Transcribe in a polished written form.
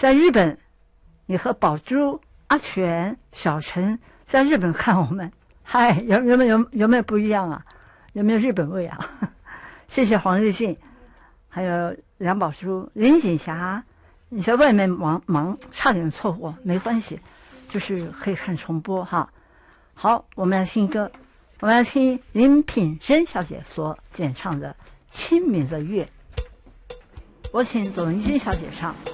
在日本，你和宝珠、阿全、小陈在日本看我们，嗨，有没有不一样啊？有没有日本味啊？谢谢黄日信，还有梁宝珠、林锦霞。你在外面忙，差点错过，没关系，就是可以看重播哈。好，我们来听歌，我们来听林品生小姐所演唱的《清明的月》，我请左文君小姐唱。